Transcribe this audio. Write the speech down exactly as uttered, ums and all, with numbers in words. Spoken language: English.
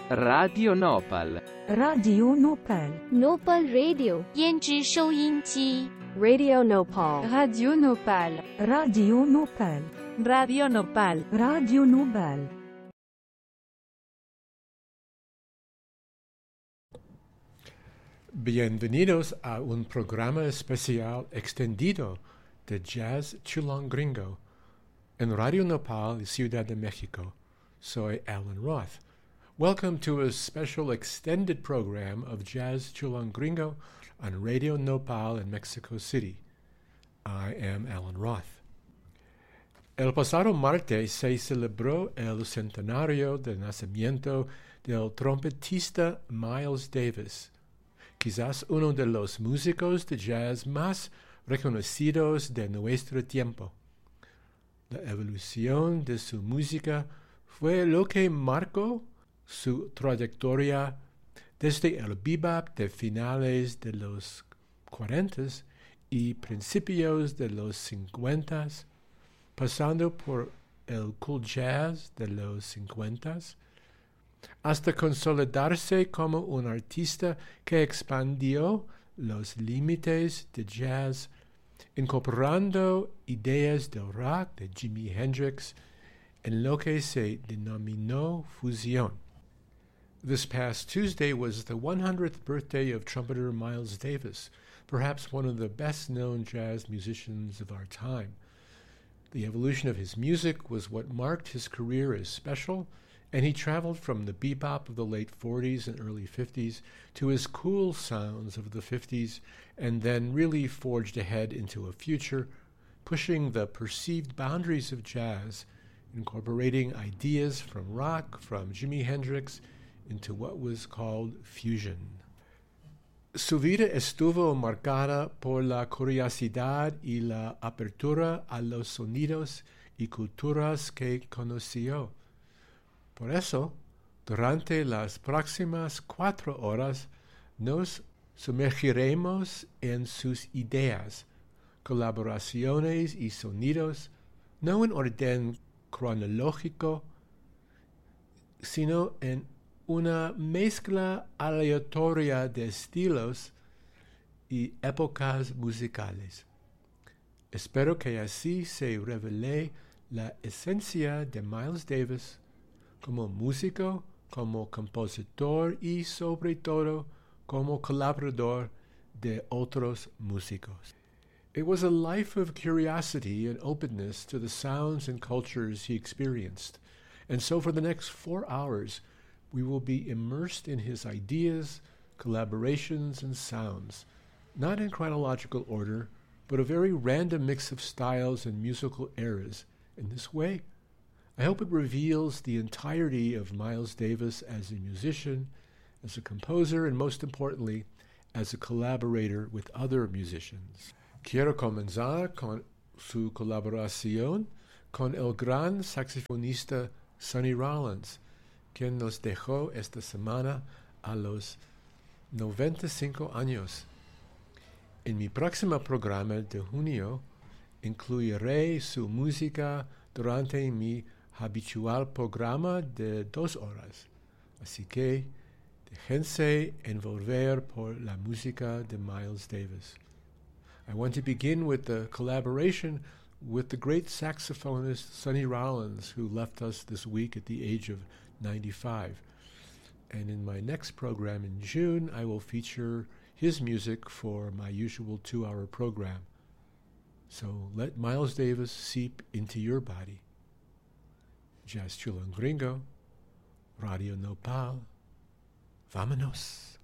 Radio Nopal. Radio Nopal. Nopal Radio 胭脂收音机 Radio Nopal. Radio Nopal. Radio Nopal. Radio Nopal. Radio Nopal. Bienvenidos a un programa especial extendido de Jazz Chilangringo en Radio Nopal, Ciudad de Mexico. Soy Alan Roth. Welcome to a special extended program of Jazz Chilangringo on Radio Nopal in Mexico City. I am Alan Roth. El pasado martes se celebró el centenario de nacimiento del trompetista Miles Davis, quizás uno de los músicos de jazz más reconocidos de nuestro tiempo. La evolución de su música fue lo que marcó su trayectoria desde el bebop de finales de los cuarentas y principios de los cincuentas, pasando por el cool jazz de los cincuentas, hasta consolidarse como un artista que expandió los límites de jazz, incorporando ideas del rock de Jimi Hendrix en lo que se denominó fusión. This past Tuesday was the one hundredth birthday of trumpeter Miles Davis, perhaps one of the best-known jazz musicians of our time. The evolution of his music was what marked his career as special, and he traveled from the bebop of the late forties and early fifties to his cool sounds of the fifties, and then really forged ahead into a future, pushing the perceived boundaries of jazz, incorporating ideas from rock, from Jimi Hendrix, into what was called fusion. Su vida estuvo marcada por la curiosidad y la apertura a los sonidos y culturas que conoció. Por eso, durante las próximas cuatro horas nos sumergiremos en sus ideas, colaboraciones y sonidos, no en orden cronológico, sino en una mezcla aleatoria de estilos y épocas musicales. Espero que así se revele la esencia de Miles Davis como músico, como compositor y sobre todo como colaborador de otros músicos. It was a life of curiosity and openness to the sounds and cultures he experienced, and so for the next four hours we will be immersed in his ideas, collaborations, and sounds, not in chronological order, but a very random mix of styles and musical eras. In this way, I hope it reveals the entirety of Miles Davis as a musician, as a composer, and most importantly, as a collaborator with other musicians. Quiero comenzar con su colaboración con el gran saxofonista Sonny Rollins, quien nos dejó esta semana a los noventa y cinco años. En mi próximo programa de junio incluiré su música durante mi habitual programa de dos horas, así que déjense envolver por la música de Miles Davis. I want to begin with the collaboration with the great saxophonist Sonny Rollins, who left us this week at the age of ninety-five. And in my next program in June, I will feature his music for my usual two-hour program. So let Miles Davis seep into your body. Jazz Chilangringo, Radio Nopal. Vámonos.